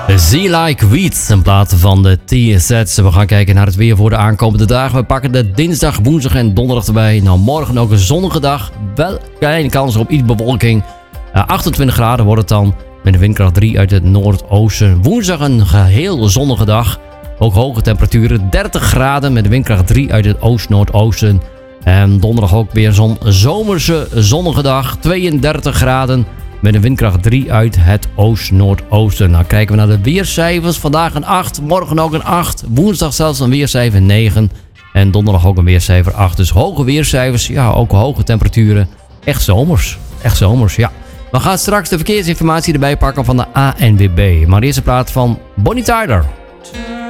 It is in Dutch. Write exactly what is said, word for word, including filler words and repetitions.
Sea Like Weeds, een plaat van de T Z. We gaan kijken naar het weer voor de aankomende dagen. We pakken de dinsdag, woensdag en donderdag erbij. Nou, morgen ook een zonnige dag. Wel kleine kans op iets bewolking. Uh, achtentwintig graden wordt het dan. Met een windkracht drie uit het noordoosten. Woensdag een geheel zonnige dag. Ook hoge temperaturen. dertig graden met een windkracht drie uit het oost-noordoosten. En donderdag ook weer zo'n zomerse zonnige dag. tweeëndertig graden. Met een windkracht drie uit het oost-noordoosten. Nou kijken we naar de weercijfers. Vandaag een acht, morgen ook een acht. Woensdag zelfs een weercijfer negen. En donderdag ook een weercijfer acht. Dus hoge weercijfers, ja, ook hoge temperaturen. Echt zomers. Echt zomers, ja. We gaan straks de verkeersinformatie erbij pakken van de A N W B. Maar eerst een plaat van Bonnie Tyler.